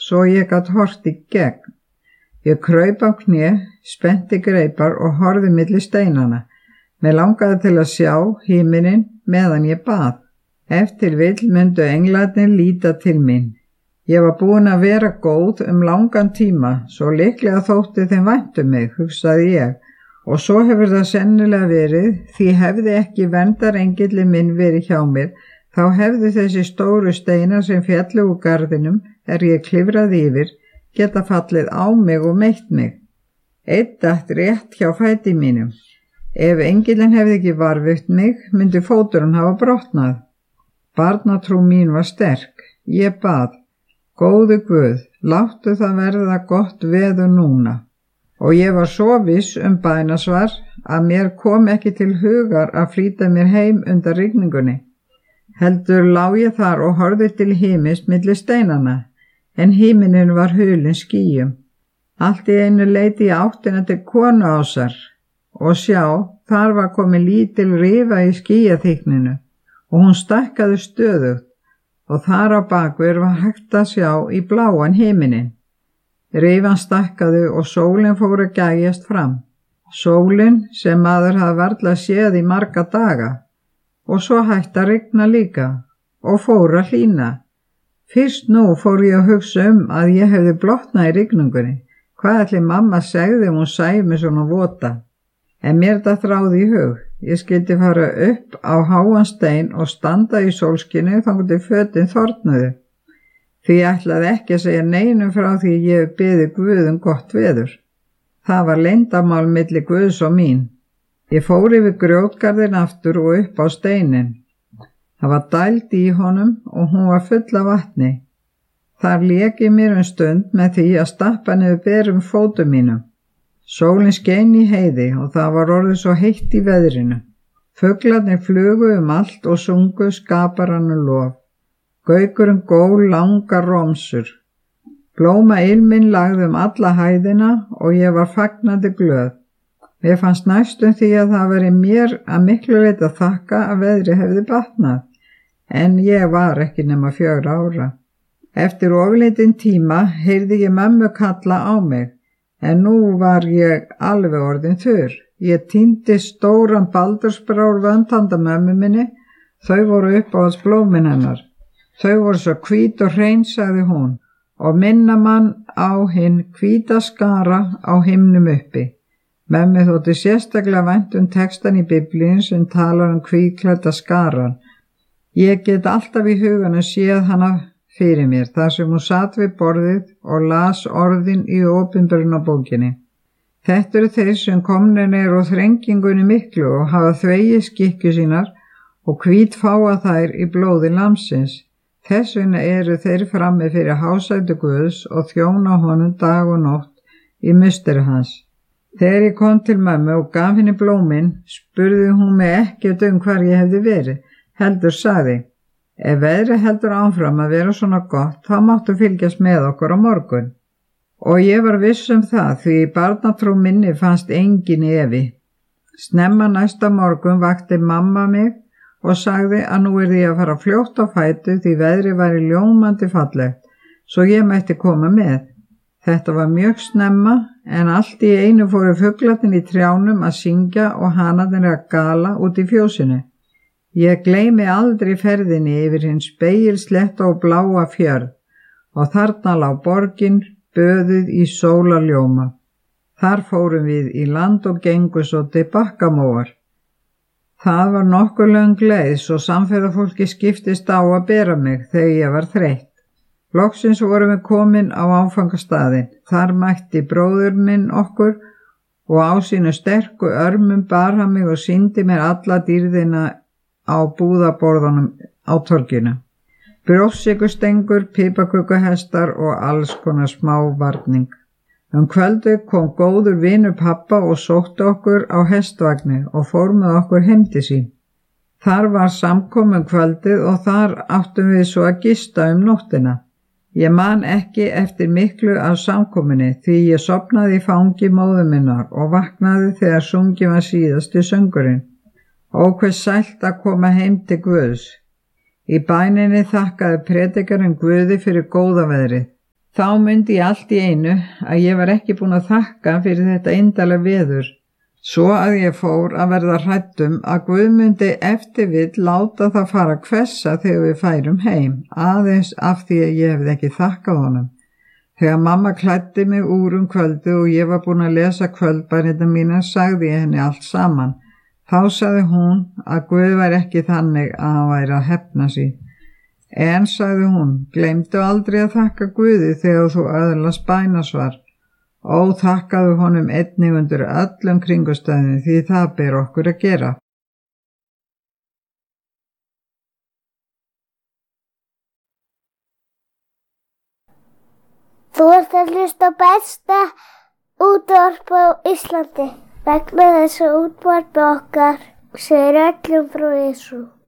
svo ég gat horft í gegn. Ég kraup á kné, spennti greipar og horfði milli steinana. Mig langaði til að sjá himininn meðan ég bað. Ef til vill myndu englarnir líta til mín. Ég var búin að vera góð langan tíma, svo líklega þótti þeim vænt mig, hugsaði ég, og svo hefur það sennilega verið, því hefði ekki verndarengillinn minn verið hjá mér, þá hefðu þessi stóru steinar sem féllu úr garðinum, ég klifraði yfir, geta fallið á mig og meitt mig. Einn datt rétt hjá fæti mínum. Ef engillinn hefði ekki varðveitt mig, myndi fóturinn hafa brotnað. Barnatrú mín var sterk. Ég bað, góði Guð, láttu það verða gott veður núna. Og ég var svo viss bænasvar að mér kom ekki til hugar að flýta mér heim undan rigningunni. Heldur lá ég þar og horfði til himins milli steinana, en himinin var hulinn skýjum. Allt í einu leit ég áttina til konuásar og sjá, þar var komin lítil rifa í skýjaþykkninu og hún stækkaði stöðugt og þar á bakvið var hægt að sjá í bláan himinin. Rifan stækkaði og sólin fór að gægjast fram. Sólin sem maður hafði varla séð í marga daga og svo hætti að rigna líka og fór að hlýna. Fyrst nú fór ég að hugsa að ég hefði blotnað í rigningunni. Hvað ætli mamma segði hún sæi mig svona vota? En mér datt ráð í hug. Ég skyldi fara upp á háan stein og standa í sólskinu þangað til fötin þornuðu. Því ég ætlaði ekki að segja neinum frá því ég beði Guð gott veður. Það var leyndarmál milli Guðs og mín. Ég fór yfir grjótgarðinn aftur og upp á steinin. Það var dæld í honum og hún var full af vatni. Þar lék ég mér stund með því að stappa niður berum fótum mínum. Sólin skein í heiði og það var orðið svo heitt í veðrinu. Fuglarnir flugu allt og sungu skaparanum lof. Gaukurinn gól langar romsur. Blómailminn lagði alla hæðina og ég var fagnandi glöð. Mér fannst næstum því að það væri mér að miklu leyti að þakka að veðri hefði batnað, en ég var ekki nema 4 ára. Eftir oflítinn tíma heyrði ég mömmu kalla á mig, en nú var ég alveg orðin þurr. Ég tíndi stóran baldursbrár vönd handa mömmu minni, þau voru uppáhalds blómin hennar. Þau voru svo hvít og hrein, sagði hún, og minna mann á hinn hvíta skara á himnum uppi. Mömmu þótti sérstaklega vænt textan í Biblíun sem talar hvítklædda skaran. Ég get alltaf í huganum séð hana fyrir mér þar sem hún sat við borðið og las orðin í opinberunarbókinni. Þetta eru þeir sem komnir eru á þrengingunni miklu og hafa þvegið skikkju sínar og hvítfáa þær í blóði lambsins. Þess vegna eru þeir frammi fyrir hásæti Guðs og þjóna honum dag og nótt í musteri hans. Þegar ég kom til mömmu og gaf henni blómin, spurði hún mig ekkert hvar ég hefði verið, heldur sagði, ef veðrið heldur áfram að vera svona gott, þá máttu fylgjast með okkur á morgun. Og ég var viss það, því í barnatrú minni fannst engin efi. Snemma næsta morgun vakti mamma mig og sagði að nú yrði ég að fara fljótt á fætur því veðrið væri ljómandi fallegt, svo ég mætti koma með. Þetta var mjög snemma, en allt í einu fóru fuglarnir í trjánum að syngja og hanarnir að gala út í fjósinu. Ég gleymi aldrei ferðinni yfir hinn spegilsletta og bláa fjörð og þarna lá borgin böðuð í sólarljóma. Þar fórum við í land og gengu svo til Bakkamóar. Það var nokkuð löng leið svo samferðafólki skiptist á að bera mig þegar ég var þreytt. Loksins vorum við komin á áfangastaðinn. Þar mætti bróðir minn okkur og á sínu sterku örmum bar hann mig og sýndi mér alla dýrðina á búðaborðunum á torginu. Brjóstsykurstengur, piparkökuhestar og alls konar smávarning. Kvöldið kom góður vinur pabba og sótti okkur á hestvagni og fór með okkur heim til sín. Þar var samkomin kvöldið og þar áttum við svo að gista nóttina. Ég man ekki eftir miklu af samkominni því ég sofnaði í fangi móður minnar og vaknaði þegar sungið var síðasti söngurinn. Ó, hve sælt að koma heim til Guðs. Í bæninni þakkaði predikarinn Guði fyrir góða veðrið. Þá mundi ég allt í einu að ég var ekki búin að þakka fyrir þetta yndalega veður, svo að ég fór að verða hræddum að Guð myndi ef til vill láta það fara að hvessa þegar við færum heim, aðeins af því að ég hefði ekki þakkað honum. Þegar mamma klæddi mig úr kvöldu og ég var búin að lesa kvöldbænirnar mínar, sagði ég henni allt saman. Þá sagði hún að Guð væri ekki þannig að hann væri að hefna sín. En, sagði hún, gleymdu aldrei að þakka Guði þegar þú öðlast bænasvar. Og þakkaðu honum einnig undir öllum kringumstæðum því það ber okkur að gera. Þú ert að hlusta á besta útvarp á Íslandi. Vegna þess að útvarp okkar segir öllum frá Jesú.